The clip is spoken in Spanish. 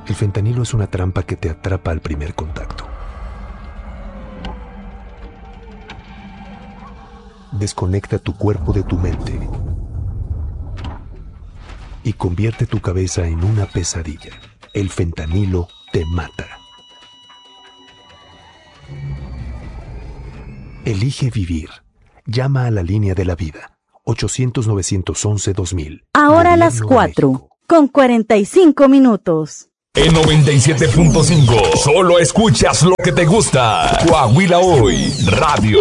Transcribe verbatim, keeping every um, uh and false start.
El fentanilo es una trampa que te atrapa al primer contacto. Desconecta tu cuerpo de tu mente y convierte tu cabeza en una pesadilla. El fentanilo te mata. Elige vivir. Llama a la línea de la vida. ochocientos, novecientos once, dos mil. Ahora a las cuatro, con cuarenta y cinco minutos. En noventa y siete punto cinco, solo escuchas lo que te gusta. Coahuila Hoy, Radio.